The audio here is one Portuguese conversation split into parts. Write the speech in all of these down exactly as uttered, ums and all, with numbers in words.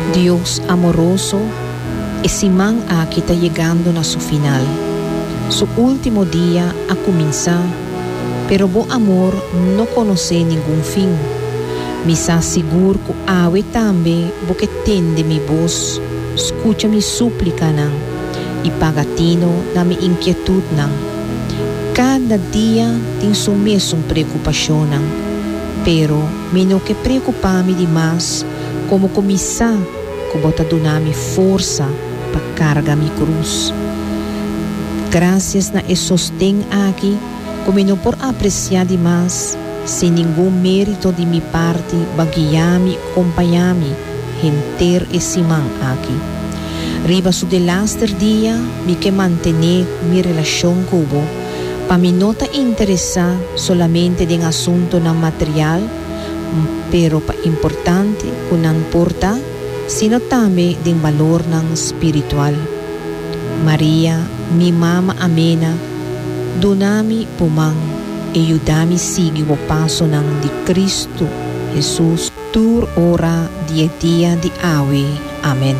Dios amoroso, esse man aqui está chegando na seu final. Seu último dia a começar, pero bom amor não conhece nenhum fim. Me sa seguro que awe também porque tende mi voz, escuta mi súplica nan, e pagatino na mi inquietude nan. Cada dia tem sua mesma preocupação nan, pero me não que preocupar-me demais, como começar que bota donar-me força para carregar mi cruz. Graças na e sostém aqui, como não por apreciar demais, sem nenhum mérito de minha parte, guiar-me, acompanhar-me, ter esse man aqui. Riba su de laster dia, me que mantener minha relação com o para me não interessar solamente em assunto na material, pero pa importante que não importa, sino também em valor não espiritual. Maria, mi mama amena, donami pumang, e ayudami seguir o passo nan de Cristo Jesus, tur ora dia dia de awe. Amém.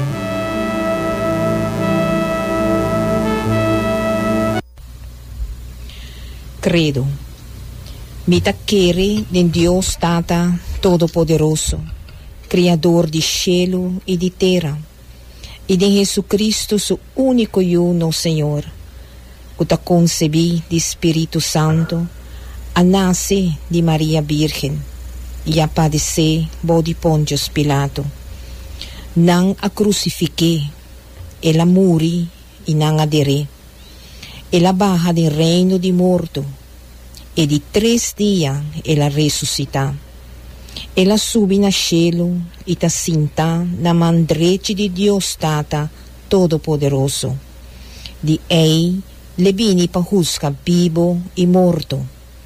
Credo. Me taquere de Deus Tata Todo-Poderoso, Criador de cielo e de terra, e de Jesus Cristo, seu único e uno Senhor, que ta concebi de Espírito Santo, a nasce de Maria Virgem, e a padecer bo de Pontius Pilato. Não a crucifiquei, ela muri e não adere. Ela barra do reino de morto, e de três dias ela ressuscita. Ela sube na cielo e ta sinta na mão direita de Deus Tata Todo-Poderoso. De ei le vini pa juzgar vivo e morto.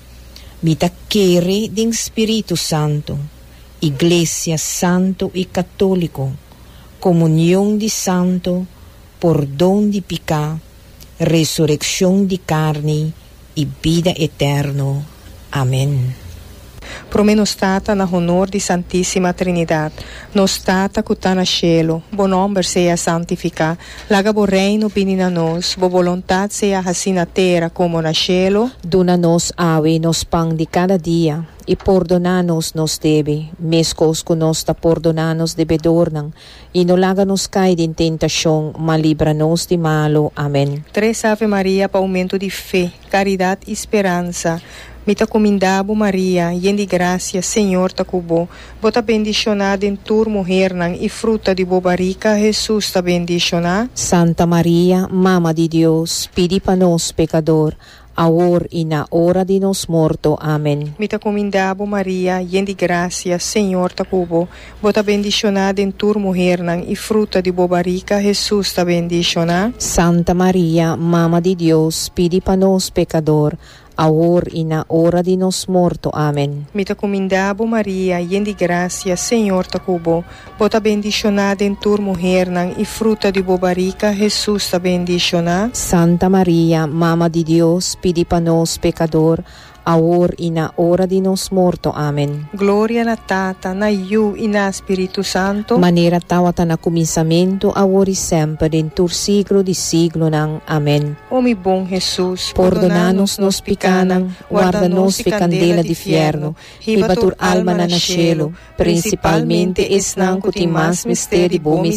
Mi ta quere de Espírito Santo, Iglesia Santo e Católico, comunhão de santo, perdão de pecado, ressurreição de carne e vida eterna. Amém. Pro me nos tata na honor di Santissima Trinidad, nos tata que tá na cielo, bo nome seja santificado, laga bo reino vini na nos, bo voluntad seja assim na terra como na cielo. Dona-nos awe nos pão de cada dia, e perdona-nos nos debe, mescos que nos ta perdona-nos debedor nang, e no laga nos cai de tentação, mas livra-nos de malo. Amém. Três Ave Maria para aumento de fé, caridade e esperança. Me ta comendabo Maria, yen de graça, Senhor ta cubo, bota bendicionada em tur mulher nang e fruta de bobarica, Jesus ta bendicionada. Santa Maria, Mama de Deus, pedi para nós pecador, agora e na hora de nos morto. Amém. Me ta comendabo Maria, yen de graça, Senhor ta cubo, bota bendicionada em tur mulher nang e fruta de bobarica, Jesus ta bendicionada. Santa Maria, Mama de Deus, pedi para nós pecador, agora e na hora de nos morto. Amém. Me ta comendabo Maria, yen de graça, Senhor ta cubo, bota bendicionada em tur mulher nang e fruta de bobarica, Jesus ta bendicionada. Santa Maria, Mama de Deus, pedi para nós pecador, agora e na hora de nos morto. Amém. Glória na Tata, na Iu e na Espírito Santo. Maneira tawata na começamento, agora e sempre, dentro siglo de siglo nang. Amém. O mi bom Jesus, perdona-nos nos picanang, guarda-nos de candela de fierno, e batur alma na cielo, principalmente es nang que tem mais mistério bom